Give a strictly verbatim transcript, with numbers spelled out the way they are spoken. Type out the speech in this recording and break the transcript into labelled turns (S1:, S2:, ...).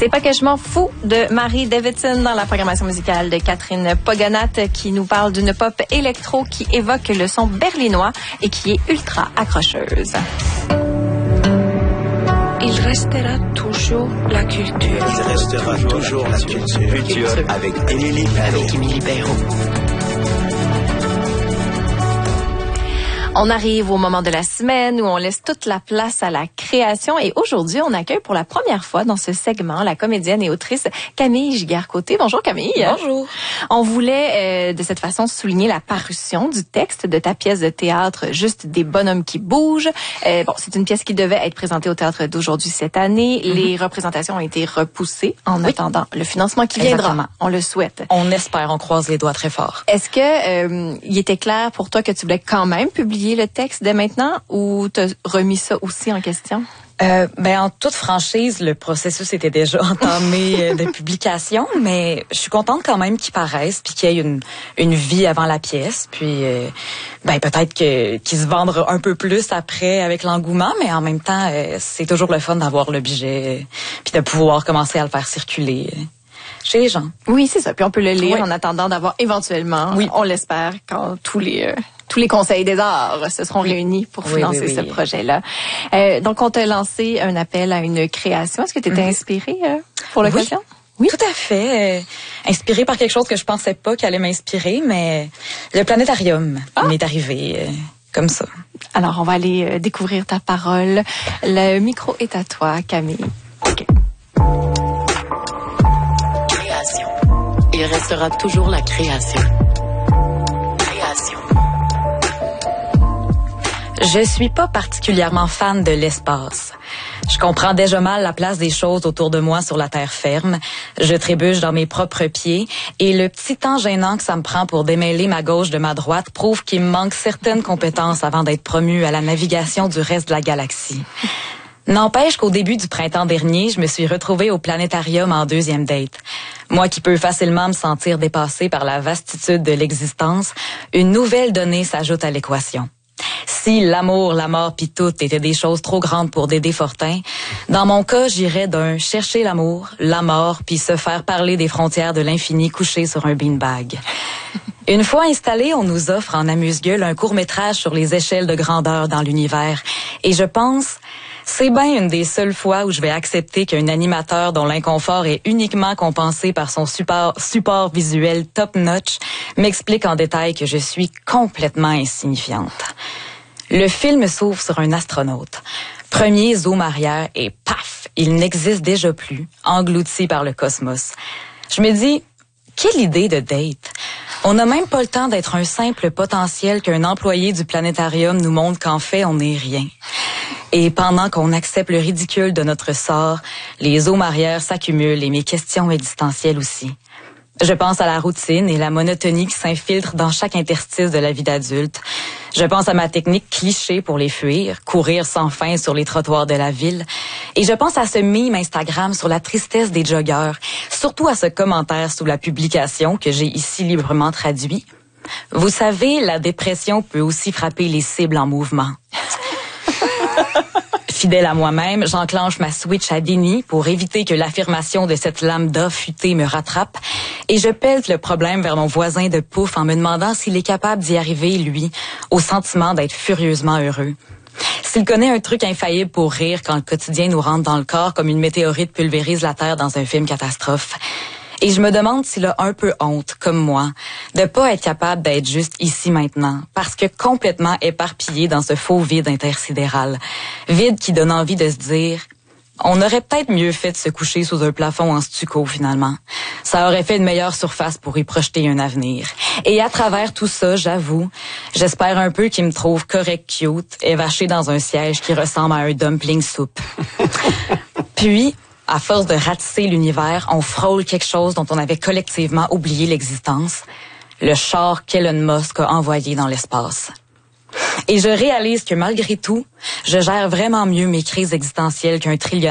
S1: C'est pas que je m'en fous de Marie Davidson dans la programmation musicale de Catherine Poganat qui nous parle d'une pop électro qui évoque le son berlinois et qui est ultra accrocheuse.
S2: Il restera toujours la culture.
S3: Il restera toujours la culture.
S4: Culture avec Émilie
S2: Avec Émilie Perrault.
S1: On arrive au moment de la semaine où on laisse toute la place à la création et aujourd'hui, on accueille pour la première fois dans ce segment la comédienne et autrice Camille Giguère-Côté. Bonjour Camille.
S5: Bonjour.
S1: On voulait euh, de cette façon souligner la parution du texte de ta pièce de théâtre Juste des bonhommes qui bougent. Euh, bon, c'est une pièce qui devait être présentée au théâtre d'aujourd'hui cette année. Mm-hmm. Les représentations ont été repoussées en oui. attendant le financement qui viendra.
S5: Exactement.
S1: On le souhaite.
S5: On espère, on croise les doigts très fort.
S1: Est-ce que euh, il était clair pour toi que tu voulais quand même publier le texte dès maintenant ou t'as remis ça aussi en question?
S5: Euh, ben en toute franchise, le processus était déjà entamé de publication, mais je suis contente quand même qu'il paraisse puis qu'il y ait une une vie avant la pièce, puis euh, ben peut-être que qu'il se vendra un peu plus après avec l'engouement, mais en même temps, euh, c'est toujours le fun d'avoir l'objet euh, puis de pouvoir commencer à le faire circuler. Euh. Chez les gens.
S1: Oui, c'est ça. Puis on peut le lire
S5: oui.
S1: en attendant d'avoir éventuellement,
S5: oui.
S1: on l'espère, quand tous les euh, tous les conseils des arts se seront
S5: oui.
S1: réunis pour
S5: oui,
S1: financer
S5: oui, oui.
S1: ce projet-là. Euh, donc, on t'a lancé un appel à une création. Est-ce que tu étais mm-hmm. inspirée euh, pour l'occasion?
S5: Oui. oui, tout à fait. Euh, inspirée par quelque chose que je pensais pas qu'elle allait m'inspirer, mais le planétarium ah. m'est arrivé euh, comme ça.
S1: Alors, on va aller euh, découvrir ta parole. Le micro est à toi, Camille.
S2: OK. Il restera toujours la création. Création.
S5: Je suis pas particulièrement fan de l'espace. Je comprends déjà mal la place des choses autour de moi sur la terre ferme. Je trébuche dans mes propres pieds et le petit temps gênant que ça me prend pour démêler ma gauche de ma droite prouve qu'il me manque certaines compétences avant d'être promu à la navigation du reste de la galaxie. N'empêche qu'au début du printemps dernier, je me suis retrouvée au planétarium en deuxième date. Moi qui peux facilement me sentir dépassée par la vastitude de l'existence, une nouvelle donnée s'ajoute à l'équation. Si l'amour, la mort pis tout étaient des choses trop grandes pour Dédé Fortin, dans mon cas, j'irais d'un chercher l'amour, la mort puis se faire parler des frontières de l'infini couché sur un beanbag. Une fois installé, on nous offre en amuse-gueule un court-métrage sur les échelles de grandeur dans l'univers. Et je pense, c'est bien une des seules fois où je vais accepter qu'un animateur dont l'inconfort est uniquement compensé par son support, support visuel top-notch m'explique en détail que je suis complètement insignifiante. Le film s'ouvre sur un astronaute. Premier zoom arrière et paf, il n'existe déjà plus, englouti par le cosmos. Je me dis, quelle idée de date! On n'a même pas le temps d'être un simple potentiel qu'un employé du planétarium nous montre qu'en fait, on n'est rien. Et pendant qu'on accepte le ridicule de notre sort, les zooms arrière s'accumulent et mes questions existentielles aussi. Je pense à la routine et la monotonie qui s'infiltrent dans chaque interstice de la vie d'adulte. Je pense à ma technique cliché pour les fuir, courir sans fin sur les trottoirs de la ville. Et je pense à ce meme Instagram sur la tristesse des joggeurs, surtout à ce commentaire sous la publication que j'ai ici librement traduit. Vous savez, la dépression peut aussi frapper les cibles en mouvement. Fidèle à moi-même, j'enclenche ma switch à déni pour éviter que l'affirmation de cette lambda futée me rattrape et je pèse le problème vers mon voisin de pouf en me demandant s'il est capable d'y arriver, lui, au sentiment d'être furieusement heureux. S'il connaît un truc infaillible pour rire quand le quotidien nous rentre dans le corps comme une météorite pulvérise la Terre dans un film catastrophe. Et je me demande s'il a un peu honte, comme moi, de pas être capable d'être juste ici maintenant, parce que complètement éparpillé dans ce faux vide intersidéral. Vide qui donne envie de se dire, on aurait peut-être mieux fait de se coucher sous un plafond en stucco finalement. Ça aurait fait une meilleure surface pour y projeter un avenir. Et à travers tout ça, j'avoue, j'espère un peu qu'il me trouve correct cute, évaché dans un siège qui ressemble à un dumpling soupe. Puis, à force de ratisser l'univers, on frôle quelque chose dont on avait collectivement oublié l'existence. Le char qu'Elon Musk a envoyé dans l'espace. Et je réalise que malgré tout, je gère vraiment mieux mes crises existentielles qu'un trillion